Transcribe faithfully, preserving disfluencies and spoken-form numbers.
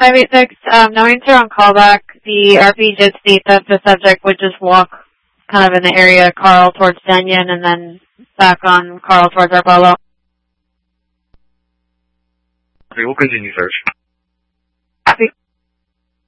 five eight six, um, knowing to on callback, the R P did state that the subject would just walk kind of in the area Carl towards Denyon and then back on Carl towards Arbolo. Okay, we'll continue search.